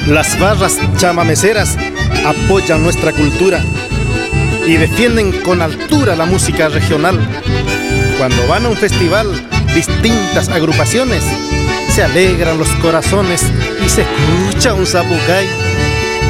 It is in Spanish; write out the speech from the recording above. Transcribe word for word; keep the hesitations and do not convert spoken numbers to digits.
Las barras chamameceras apoyan nuestra cultura y defienden con altura la música regional. Cuando van a un festival, distintas agrupaciones, se alegran los corazones y se escucha un zapucay.